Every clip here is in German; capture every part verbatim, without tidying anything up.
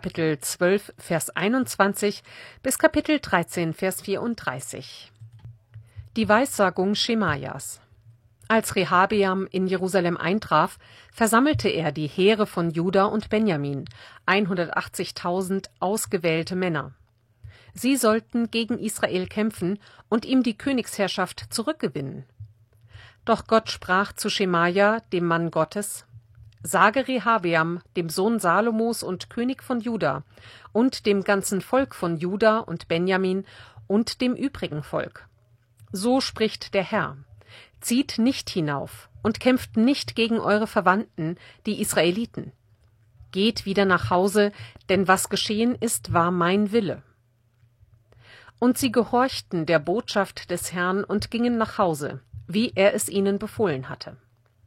Kapitel zwölf, Vers einundzwanzig bis Kapitel dreizehn, Vers vierunddreißig. Die Weissagung Schemajas. Als Rehabeam in Jerusalem eintraf, versammelte er die Heere von Juda und Benjamin, hundertachtzigtausend ausgewählte Männer. Sie sollten gegen Israel kämpfen und ihm die Königsherrschaft zurückgewinnen. Doch Gott sprach zu Schemaja, dem Mann Gottes: Sage Rehabeam, dem Sohn Salomos und König von Juda, und dem ganzen Volk von Juda und Benjamin und dem übrigen Volk: So spricht der Herr: Zieht nicht hinauf und kämpft nicht gegen eure Verwandten, die Israeliten. Geht wieder nach Hause, denn was geschehen ist, war mein Wille. Und sie gehorchten der Botschaft des Herrn und gingen nach Hause, wie er es ihnen befohlen hatte.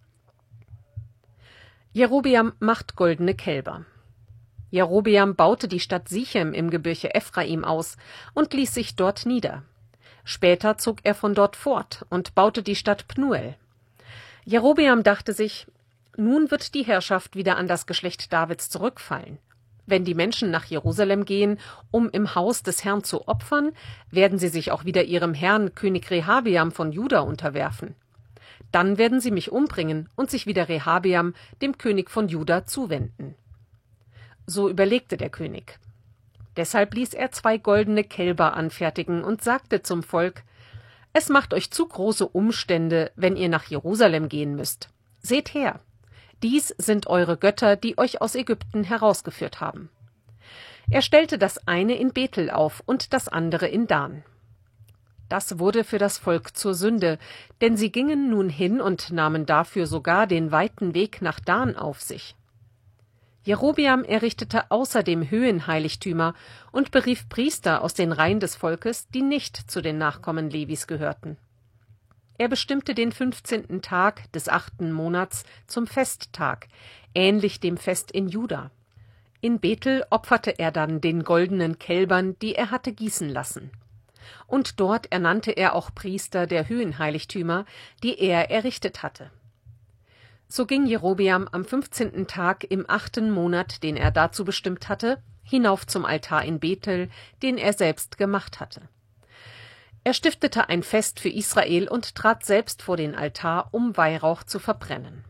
Jerobeam macht goldene Kälber. Jerobeam baute die Stadt Sichem im Gebirge Ephraim aus und ließ sich dort nieder. Später zog er von dort fort und baute die Stadt Pnuel. Jerobeam dachte sich: Nun wird die Herrschaft wieder an das Geschlecht Davids zurückfallen. Wenn die Menschen nach Jerusalem gehen, um im Haus des Herrn zu opfern, werden sie sich auch wieder ihrem Herrn König Rehabeam von Juda unterwerfen. Dann werden sie mich umbringen und sich wieder Rehabeam, dem König von Juda, zuwenden. So überlegte der König. Deshalb ließ er zwei goldene Kälber anfertigen und sagte zum Volk: Es macht euch zu große Umstände, wenn ihr nach Jerusalem gehen müsst. Seht her, dies sind eure Götter, die euch aus Ägypten herausgeführt haben. Er stellte das eine in Bethel auf und das andere in Dan. Das wurde für das Volk zur Sünde, denn sie gingen nun hin und nahmen dafür sogar den weiten Weg nach Dan auf sich. Jerobeam errichtete außerdem Höhenheiligtümer und berief Priester aus den Reihen des Volkes, die nicht zu den Nachkommen Levis gehörten. Er bestimmte den fünfzehnten Tag des achten Monats zum Festtag, ähnlich dem Fest in Juda. In Bethel opferte er dann den goldenen Kälbern, die er hatte gießen lassen. Und dort ernannte er auch Priester der Höhenheiligtümer, die er errichtet hatte. So ging Jerobeam am fünfzehnten Tag im achten Monat, den er dazu bestimmt hatte, hinauf zum Altar in Bethel, den er selbst gemacht hatte. Er stiftete ein Fest für Israel und trat selbst vor den Altar, um Weihrauch zu verbrennen.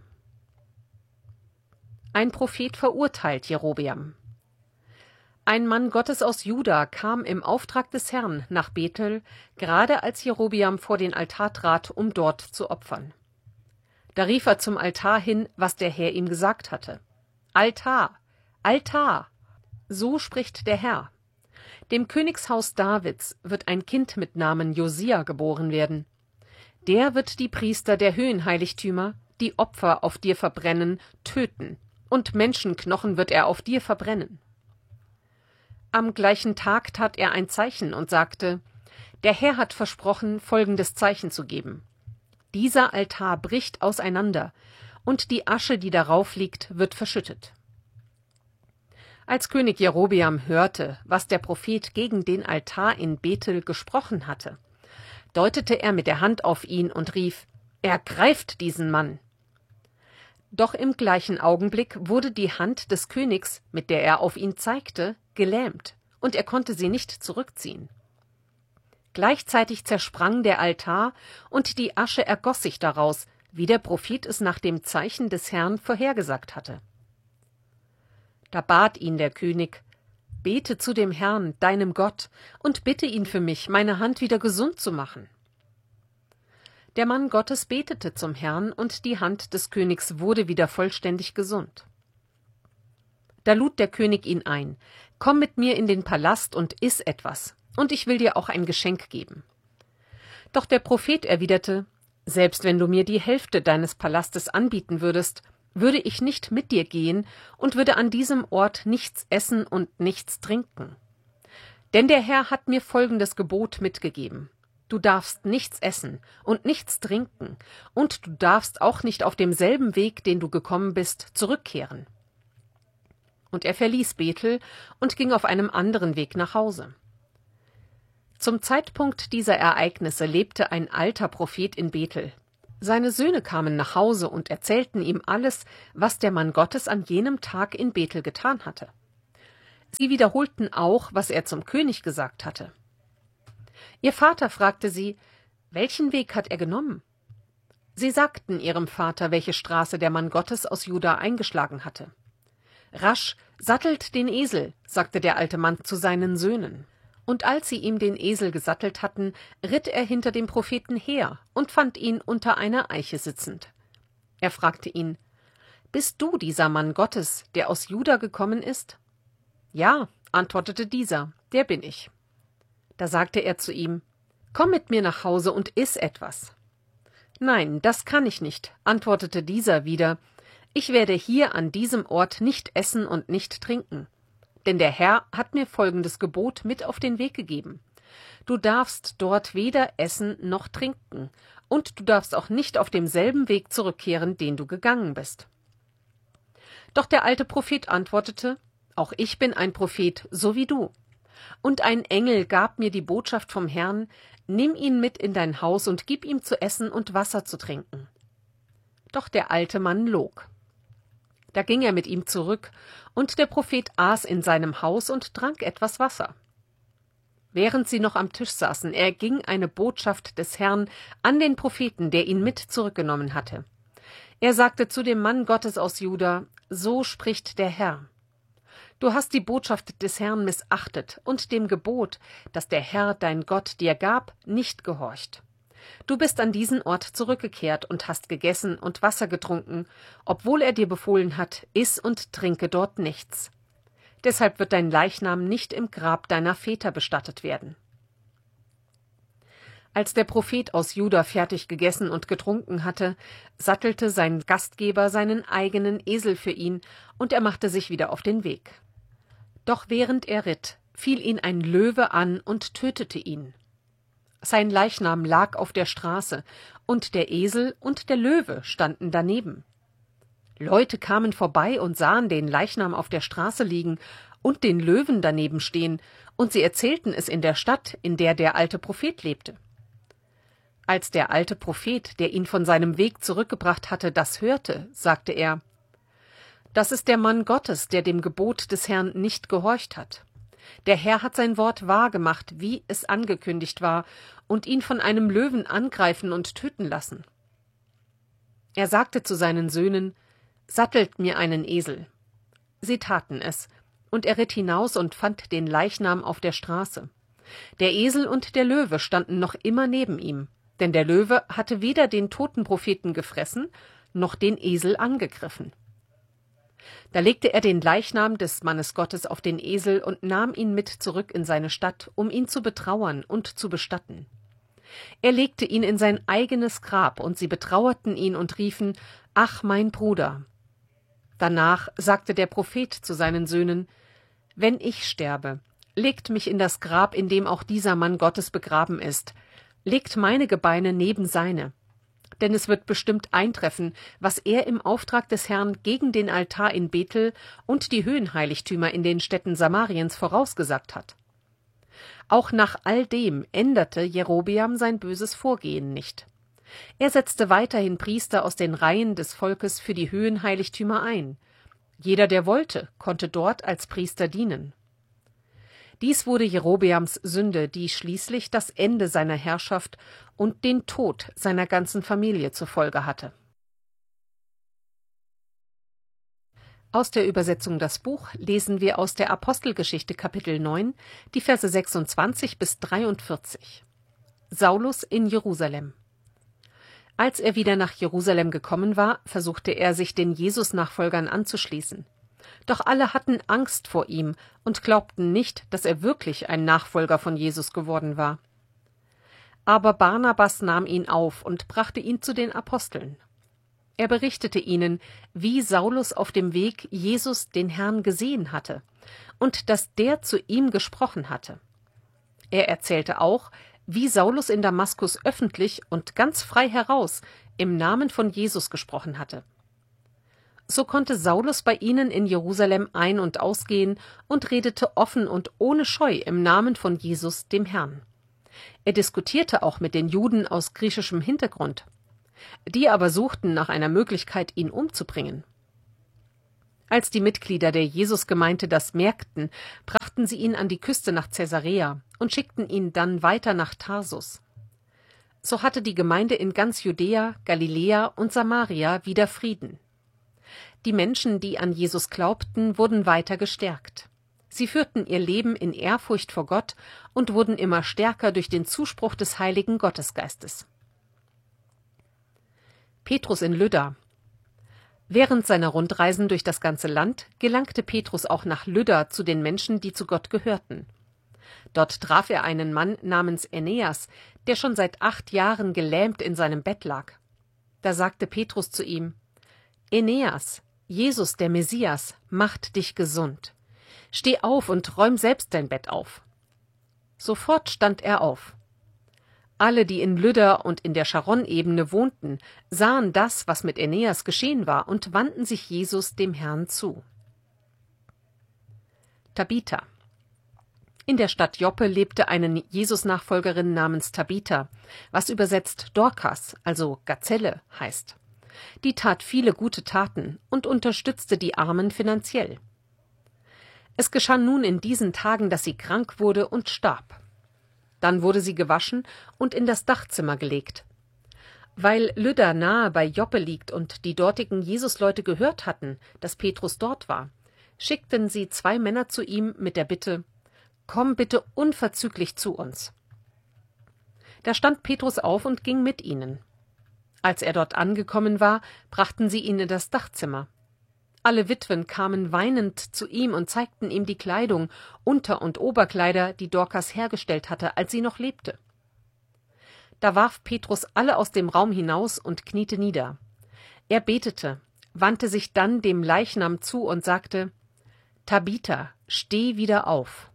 Ein Prophet verurteilt Jerobeam. Ein Mann Gottes aus Juda kam im Auftrag des Herrn nach Bethel, gerade als Jerobeam vor den Altar trat, um dort zu opfern. Da rief er zum Altar hin, was der Herr ihm gesagt hatte: Altar, Altar, so spricht der Herr. Dem Königshaus Davids wird ein Kind mit Namen Josia geboren werden. Der wird die Priester der Höhenheiligtümer, die Opfer auf dir verbrennen, töten, und Menschenknochen wird er auf dir verbrennen. Am gleichen Tag tat er ein Zeichen und sagte: Der Herr hat versprochen, folgendes Zeichen zu geben: Dieser Altar bricht auseinander, und die Asche, die darauf liegt, wird verschüttet. Als König Jerobeam hörte, was der Prophet gegen den Altar in Bethel gesprochen hatte, deutete er mit der Hand auf ihn und rief: Ergreift diesen Mann! Doch im gleichen Augenblick wurde die Hand des Königs, mit der er auf ihn zeigte, gelähmt, und er konnte sie nicht zurückziehen. Gleichzeitig zersprang der Altar, und die Asche ergoss sich daraus, wie der Prophet es nach dem Zeichen des Herrn vorhergesagt hatte. Da bat ihn der König: Bete zu dem Herrn, deinem Gott, und bitte ihn für mich, meine Hand wieder gesund zu machen. Der Mann Gottes betete zum Herrn, und die Hand des Königs wurde wieder vollständig gesund. Da lud der König ihn ein: Komm mit mir in den Palast und iss etwas, und ich will dir auch ein Geschenk geben. Doch der Prophet erwiderte: Selbst wenn du mir die Hälfte deines Palastes anbieten würdest, würde ich nicht mit dir gehen und würde an diesem Ort nichts essen und nichts trinken. Denn der Herr hat mir folgendes Gebot mitgegeben: Du darfst nichts essen und nichts trinken, und du darfst auch nicht auf demselben Weg, den du gekommen bist, zurückkehren. Und er verließ Bethel und ging auf einem anderen Weg nach Hause. Zum Zeitpunkt dieser Ereignisse lebte ein alter Prophet in Bethel. Seine Söhne kamen nach Hause und erzählten ihm alles, was der Mann Gottes an jenem Tag in Bethel getan hatte. Sie wiederholten auch, was er zum König gesagt hatte. Ihr Vater fragte sie, welchen Weg hat er genommen? Sie sagten ihrem Vater, welche Straße der Mann Gottes aus Juda eingeschlagen hatte. »Rasch, sattelt den Esel«, sagte der alte Mann zu seinen Söhnen. Und als sie ihm den Esel gesattelt hatten, ritt er hinter dem Propheten her und fand ihn unter einer Eiche sitzend. Er fragte ihn, »Bist du dieser Mann Gottes, der aus Juda gekommen ist?« »Ja«, antwortete dieser, »der bin ich.« Da sagte er zu ihm, »Komm mit mir nach Hause und iss etwas.« »Nein, das kann ich nicht«, antwortete dieser wieder, »ich werde hier an diesem Ort nicht essen und nicht trinken. Denn der Herr hat mir folgendes Gebot mit auf den Weg gegeben. Du darfst dort weder essen noch trinken, und du darfst auch nicht auf demselben Weg zurückkehren, den du gegangen bist.« Doch der alte Prophet antwortete, »Auch ich bin ein Prophet, so wie du. Und ein Engel gab mir die Botschaft vom Herrn, nimm ihn mit in dein Haus und gib ihm zu essen und Wasser zu trinken.« Doch der alte Mann log. Da ging er mit ihm zurück, und der Prophet aß in seinem Haus und trank etwas Wasser. Während sie noch am Tisch saßen, erging eine Botschaft des Herrn an den Propheten, der ihn mit zurückgenommen hatte. Er sagte zu dem Mann Gottes aus Juda, »So spricht der Herr. Du hast die Botschaft des Herrn missachtet und dem Gebot, das der Herr, dein Gott, dir gab, nicht gehorcht. Du bist an diesen Ort zurückgekehrt und hast gegessen und Wasser getrunken, obwohl er dir befohlen hat, iss und trinke dort nichts. Deshalb wird dein Leichnam nicht im Grab deiner Väter bestattet werden.« Als der Prophet aus Juda fertig gegessen und getrunken hatte, sattelte sein Gastgeber seinen eigenen Esel für ihn, und er machte sich wieder auf den Weg. Doch während er ritt, fiel ihn ein Löwe an und tötete ihn. Sein Leichnam lag auf der Straße, und der Esel und der Löwe standen daneben. Leute kamen vorbei und sahen den Leichnam auf der Straße liegen und den Löwen daneben stehen, und sie erzählten es in der Stadt, in der der alte Prophet lebte. Als der alte Prophet, der ihn von seinem Weg zurückgebracht hatte, das hörte, sagte er, »Das ist der Mann Gottes, der dem Gebot des Herrn nicht gehorcht hat. Der Herr hat sein Wort wahrgemacht, wie es angekündigt war, und ihn von einem Löwen angreifen und töten lassen.« Er sagte zu seinen Söhnen, »Sattelt mir einen Esel.« Sie taten es, und er ritt hinaus und fand den Leichnam auf der Straße. Der Esel und der Löwe standen noch immer neben ihm, denn der Löwe hatte weder den toten Propheten gefressen, noch den Esel angegriffen. Da legte er den Leichnam des Mannes Gottes auf den Esel und nahm ihn mit zurück in seine Stadt, um ihn zu betrauern und zu bestatten. Er legte ihn in sein eigenes Grab, und sie betrauerten ihn und riefen, »Ach, mein Bruder!« Danach sagte der Prophet zu seinen Söhnen, »Wenn ich sterbe, legt mich in das Grab, in dem auch dieser Mann Gottes begraben ist. Legt meine Gebeine neben seine. Denn es wird bestimmt eintreffen, was er im Auftrag des Herrn gegen den Altar in Bethel und die Höhenheiligtümer in den Städten Samariens vorausgesagt hat.« Auch nach all dem änderte Jerobeam sein böses Vorgehen nicht. Er setzte weiterhin Priester aus den Reihen des Volkes für die Höhenheiligtümer ein. Jeder, der wollte, konnte dort als Priester dienen. Dies wurde Jerobeams Sünde, die schließlich das Ende seiner Herrschaft und den Tod seiner ganzen Familie zur Folge hatte. Aus der Übersetzung Das Buch lesen wir aus der Apostelgeschichte Kapitel neun, die Verse sechsundzwanzig bis dreiundvierzig. Saulus in Jerusalem. Als er wieder nach Jerusalem gekommen war, versuchte er, sich den Jesus-Nachfolgern anzuschließen. Doch alle hatten Angst vor ihm und glaubten nicht, dass er wirklich ein Nachfolger von Jesus geworden war. Aber Barnabas nahm ihn auf und brachte ihn zu den Aposteln. Er berichtete ihnen, wie Saulus auf dem Weg Jesus den Herrn gesehen hatte und dass der zu ihm gesprochen hatte. Er erzählte auch, wie Saulus in Damaskus öffentlich und ganz frei heraus im Namen von Jesus gesprochen hatte. So konnte Saulus bei ihnen in Jerusalem ein- und ausgehen und redete offen und ohne Scheu im Namen von Jesus, dem Herrn. Er diskutierte auch mit den Juden aus griechischem Hintergrund. Die aber suchten nach einer Möglichkeit, ihn umzubringen. Als die Mitglieder der Jesusgemeinde das merkten, brachten sie ihn an die Küste nach Caesarea und schickten ihn dann weiter nach Tarsus. So hatte die Gemeinde in ganz Judäa, Galiläa und Samaria wieder Frieden. Die Menschen, die an Jesus glaubten, wurden weiter gestärkt. Sie führten ihr Leben in Ehrfurcht vor Gott und wurden immer stärker durch den Zuspruch des Heiligen Gottesgeistes. Petrus in Lydda. Während seiner Rundreisen durch das ganze Land gelangte Petrus auch nach Lydda zu den Menschen, die zu Gott gehörten. Dort traf er einen Mann namens Aeneas, der schon seit acht Jahren gelähmt in seinem Bett lag. Da sagte Petrus zu ihm: Aeneas, Jesus, der Messias, macht dich gesund. Steh auf und räum selbst dein Bett auf. Sofort stand er auf. Alle, die in Lydda und in der Charon-Ebene wohnten, sahen das, was mit Aeneas geschehen war, und wandten sich Jesus, dem Herrn, zu. Tabitha. In der Stadt Joppe lebte eine Jesus-Nachfolgerin namens Tabitha, was übersetzt Dorkas, also Gazelle, heißt. Die tat viele gute Taten und unterstützte die Armen finanziell. Es geschah nun in diesen Tagen, dass sie krank wurde und starb. Dann wurde sie gewaschen und in das Dachzimmer gelegt. Weil Lydda nahe bei Joppe liegt und die dortigen Jesusleute gehört hatten, dass Petrus dort war, schickten sie zwei Männer zu ihm mit der Bitte: Komm bitte unverzüglich zu uns. Da stand Petrus auf und ging mit ihnen. Als er dort angekommen war, brachten sie ihn in das Dachzimmer. Alle Witwen kamen weinend zu ihm und zeigten ihm die Kleidung, Unter- und Oberkleider, die Dorkas hergestellt hatte, als sie noch lebte. Da warf Petrus alle aus dem Raum hinaus und kniete nieder. Er betete, wandte sich dann dem Leichnam zu und sagte: Tabitha, steh wieder auf.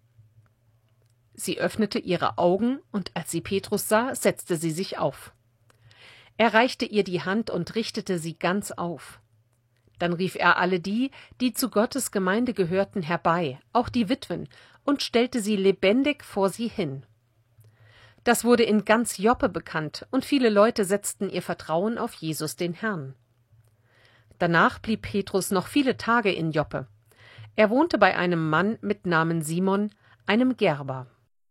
Sie öffnete ihre Augen, und als sie Petrus sah, setzte sie sich auf. Er reichte ihr die Hand und richtete sie ganz auf. Dann rief er alle die, die zu Gottes Gemeinde gehörten, herbei, auch die Witwen, und stellte sie lebendig vor sie hin. Das wurde in ganz Joppe bekannt, und viele Leute setzten ihr Vertrauen auf Jesus, den Herrn. Danach blieb Petrus noch viele Tage in Joppe. Er wohnte bei einem Mann mit Namen Simon, einem Gerber.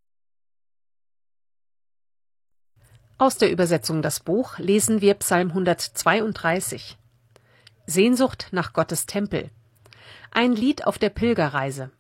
Aus der Übersetzung Das Buch lesen wir Psalm hundertzweiunddreißig. Sehnsucht nach Gottes Tempel. Ein Lied auf der Pilgerreise.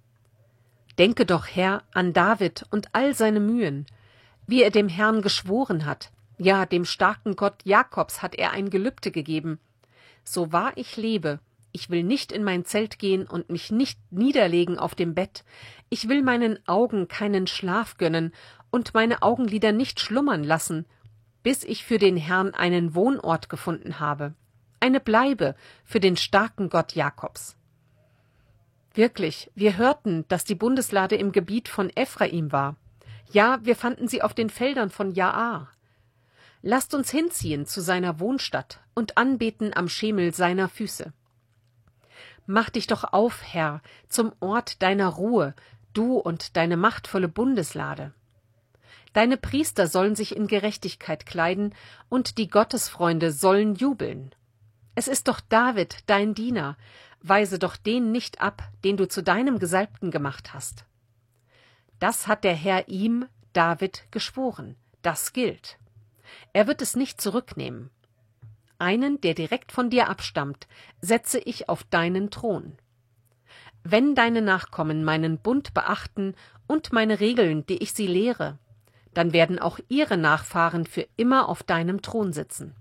Denke doch, Herr, an David und all seine Mühen, wie er dem Herrn geschworen hat. Ja, dem starken Gott Jakobs hat er ein Gelübde gegeben. So wahr ich lebe, ich will nicht in mein Zelt gehen und mich nicht niederlegen auf dem Bett. Ich will meinen Augen keinen Schlaf gönnen und meine Augenlider nicht schlummern lassen, bis ich für den Herrn einen Wohnort gefunden habe. Eine Bleibe für den starken Gott Jakobs. Wirklich, wir hörten, dass die Bundeslade im Gebiet von Ephraim war. Ja, wir fanden sie auf den Feldern von Jaar. Lasst uns hinziehen zu seiner Wohnstadt und anbeten am Schemel seiner Füße. Mach dich doch auf, Herr, zum Ort deiner Ruhe, du und deine machtvolle Bundeslade. Deine Priester sollen sich in Gerechtigkeit kleiden, und die Gottesfreunde sollen jubeln. Es ist doch David, dein Diener, weise doch den nicht ab, den du zu deinem Gesalbten gemacht hast. Das hat der Herr ihm, David, geschworen, das gilt. Er wird es nicht zurücknehmen. Einen, der direkt von dir abstammt, setze ich auf deinen Thron. Wenn deine Nachkommen meinen Bund beachten und meine Regeln, die ich sie lehre, dann werden auch ihre Nachfahren für immer auf deinem Thron sitzen.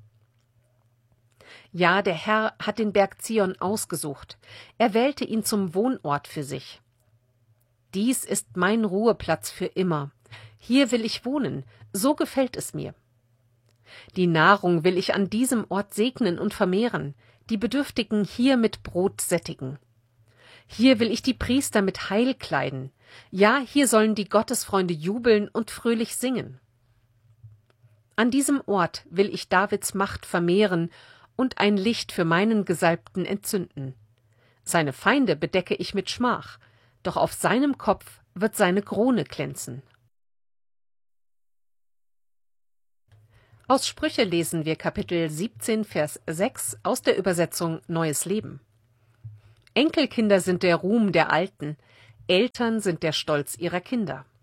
Ja, der Herr hat den Berg Zion ausgesucht. Er wählte ihn zum Wohnort für sich. Dies ist mein Ruheplatz für immer. Hier will ich wohnen, so gefällt es mir. Die Nahrung will ich an diesem Ort segnen und vermehren, die Bedürftigen hier mit Brot sättigen. Hier will ich die Priester mit Heil kleiden. Ja, hier sollen die Gottesfreunde jubeln und fröhlich singen. An diesem Ort will ich Davids Macht vermehren und ein Licht für meinen Gesalbten entzünden. Seine Feinde bedecke ich mit Schmach, doch auf seinem Kopf wird seine Krone glänzen. Aus Sprüche lesen wir Kapitel siebzehn, Vers sechs aus der Übersetzung Neues Leben. Enkelkinder sind der Ruhm der Alten, Eltern sind der Stolz ihrer Kinder.